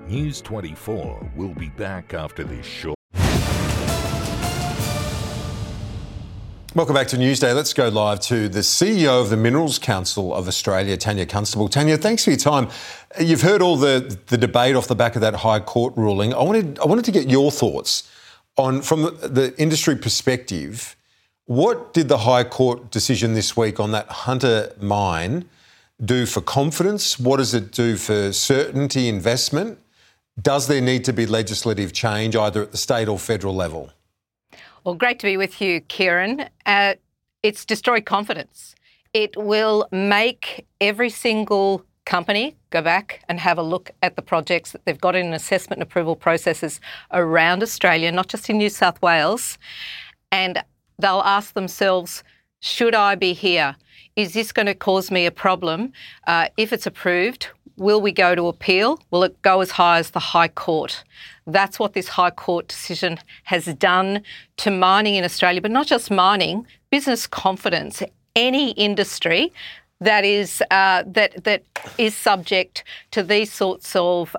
News 24 will be back after this short. Welcome back to Newsday. Let's go live to the CEO of the Minerals Council of Australia, Tanya Constable. Tanya, thanks for your time. You've heard all the debate off the back of that High Court ruling. I wanted to get your thoughts on, from the industry perspective, what did the High Court decision this week on that Hunter mine do for confidence? What does it do for certainty, investment? Does there need to be legislative change either at the state or federal level? Well, great to be with you, Kieran. It's destroyed confidence. It will make every single company go back and have a look at the projects that they've got in assessment and approval processes around Australia, not just in New South Wales, and they'll ask themselves, should I be here? Is this going to cause me a problem? If it's approved, will we go to appeal? Will it go as high as the High Court? That's what this High Court decision has done to mining in Australia, but not just mining, business confidence. Any industry that is subject to these sorts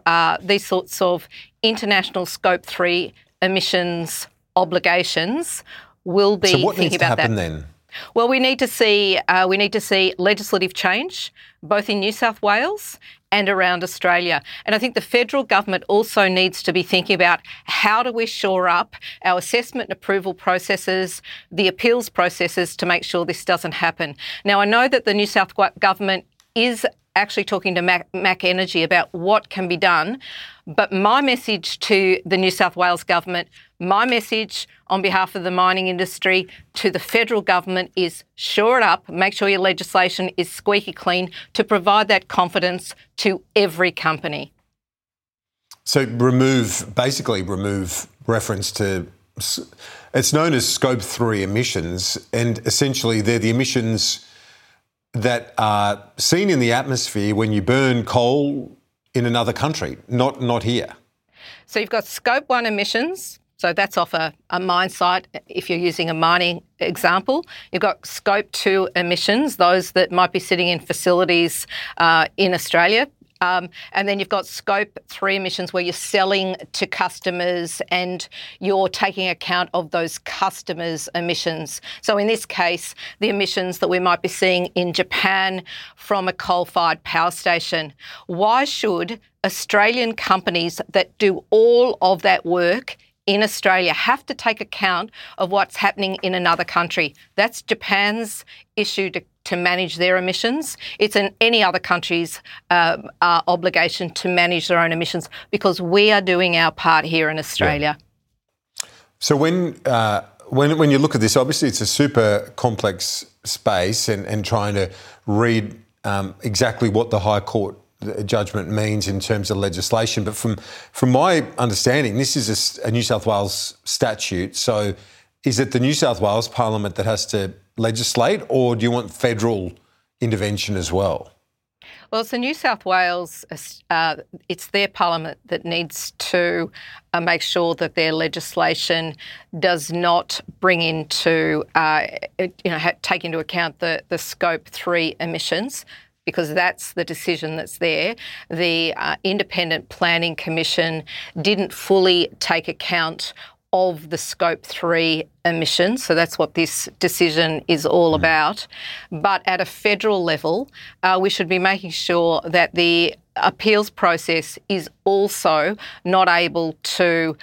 of international Scope 3 emissions obligations will be so what thinking needs to about happen that. Then? Well, we need to see legislative change, both in New South Wales and around Australia. And I think the federal government also needs to be thinking about how do we shore up our assessment and approval processes, the appeals processes, to make sure this doesn't happen. Now, I know that the New South Wales government is actually talking to Mac Energy about what can be done, but my message to the New South Wales government, my message on behalf of the mining industry to the federal government is shore it up, make sure your legislation is squeaky clean to provide that confidence to every company. So basically remove reference to, it's known as Scope 3 emissions, and essentially they're the emissions that are seen in the atmosphere when you burn coal in another country, not here. So you've got Scope 1 emissions, so that's off a mine site if you're using a mining example. You've got Scope 2 emissions, those that might be sitting in facilities in Australia. And then you've got Scope 3 emissions where you're selling to customers and you're taking account of those customers' emissions. So in this case, the emissions that we might be seeing in Japan from a coal-fired power station. Why should Australian companies that do all of that work in Australia have to take account of what's happening in another country? That's Japan's issue to manage their emissions. It's in any other country's obligation to manage their own emissions because we are doing our part here in Australia. Yeah. So when you look at this, obviously it's a super complex space and trying to read exactly what the High Court judgment means in terms of legislation. But from my understanding, this is a New South Wales statute. So is it the New South Wales Parliament that has to legislate, or do you want federal intervention as well? Well, it's the New South Wales, it's their parliament that needs to make sure that their legislation does not bring into, take into account the Scope 3 emissions, because that's the decision that's there. The Independent Planning Commission didn't fully take account of the Scope 3 emissions. So that's what this decision is all about. But at a federal level, we should be making sure that the appeals process is also not able to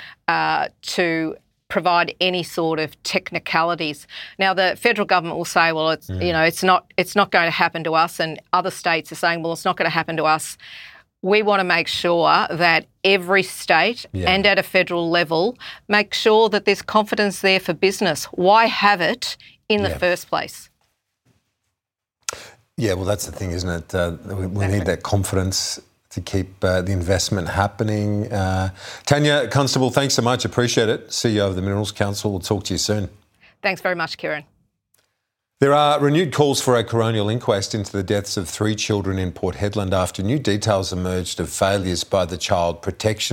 provide any sort of technicalities. Now, the federal government will say, well, it's not going to happen to us, and other states are saying, well, it's not going to happen to us. We want to make sure that every state and at a federal level make sure that there's confidence there for business. Why have it in the first place? Yeah, well, that's the thing, isn't it? We need that confidence to keep the investment happening. Tanya Constable, thanks so much. Appreciate it. CEO of the Minerals Council. We'll talk to you soon. Thanks very much, Kieran. There are renewed calls for a coronial inquest into the deaths of 3 children in Port Hedland after new details emerged of failures by the Child Protection